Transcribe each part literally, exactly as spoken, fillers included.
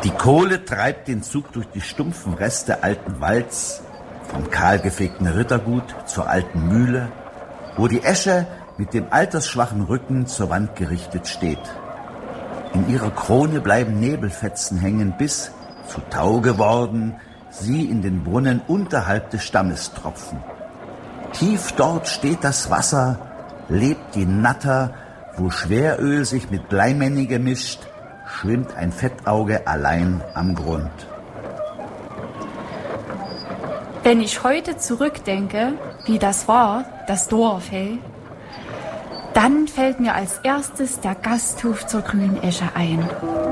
Die Kohle treibt den Zug durch die stumpfen Reste alten Walds, vom kahlgefegten Rittergut zur alten Mühle, wo die Esche mit dem altersschwachen Rücken zur Wand gerichtet steht. In ihrer Krone bleiben Nebelfetzen hängen, bis, zu Tau geworden, sie in den Brunnen unterhalb des Stammes tropfen. Tief dort steht das Wasser, lebt die Natter, wo Schweröl sich mit Bleimänni gemischt, schwimmt ein Fettauge allein am Grund. Wenn ich heute zurückdenke, wie das war, das Dorf, hey, dann fällt mir als erstes der Gasthof zur Grünen Esche ein.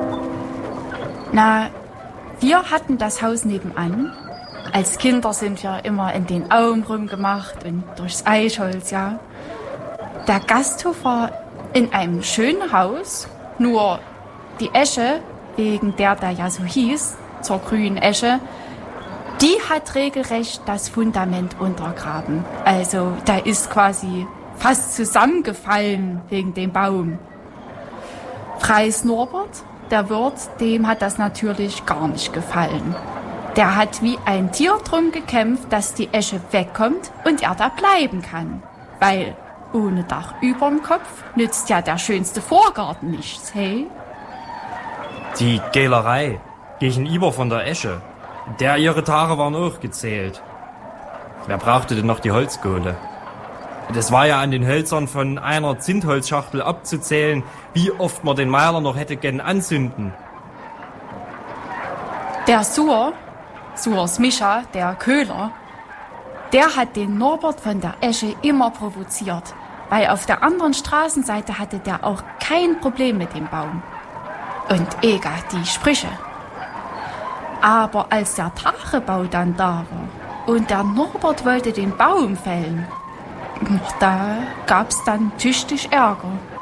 Na, wir hatten das Haus nebenan. Als Kinder sind wir immer in den Auen rumgemacht und durchs Eichholz, ja. Der Gasthof war in einem schönen Haus, nur die Esche, wegen der der ja so hieß, zur Grünen Esche, die hat regelrecht das Fundament untergraben. Also da ist quasi fast zusammengefallen wegen dem Baum. Freis Norbert, der Wirt, dem hat das natürlich gar nicht gefallen. Der hat wie ein Tier drum gekämpft, dass die Esche wegkommt und er da bleiben kann. Weil ohne Dach überm Kopf nützt ja der schönste Vorgarten nichts, hey? Die Gälerei gegenüber von der Esche, der ihre Tage waren auch gezählt. Wer brauchte denn noch die Holzkohle? Das war ja an den Hölzern von einer Zündholzschachtel abzuzählen, wie oft man den Meiler noch hätte gern anzünden. Der Suhr, Suhrs Micha, der Köhler, der hat den Norbert von der Esche immer provoziert, weil auf der anderen Straßenseite hatte der auch kein Problem mit dem Baum. Und ega die Sprüche. Aber als der Tagebau dann da war und der Norbert wollte den Baum fällen, da gab's dann tüchtig Ärger.